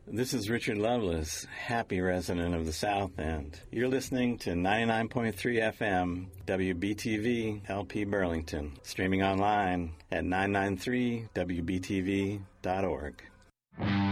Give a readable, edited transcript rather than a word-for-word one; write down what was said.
This is Richard Lovelace, happy resident of the South End. You're listening to 99.3 FM, WBTV, LP Burlington, streaming online at 993wbtv.org.